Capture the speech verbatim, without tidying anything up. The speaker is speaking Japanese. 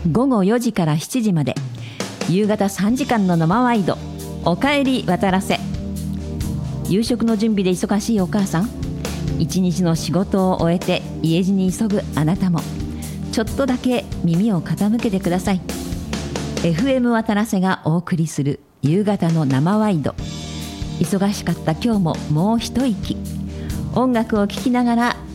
ごごよじからしちじまで、夕方さんじかんの生ワイド、おかえり渡らせ。夕食の準備で忙しいお母さん、一日の仕事を終えて家路に急ぐあなたも、ちょっとだけ耳を傾けてください。 エフエム 渡らせがお送りする夕方の生ワイド。忙しかった今日ももう一息、音楽を聴きながら